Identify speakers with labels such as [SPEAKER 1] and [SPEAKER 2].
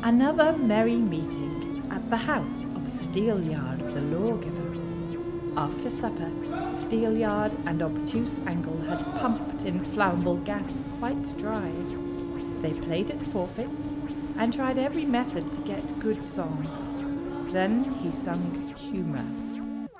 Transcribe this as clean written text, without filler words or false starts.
[SPEAKER 1] Another merry meeting at the house of Steelyard the lawgiver. After supper, Steelyard and Obtuse Angle had pumped inflammable gas quite dry. They played at forfeits and tried every method to get good song. Then he sung humour.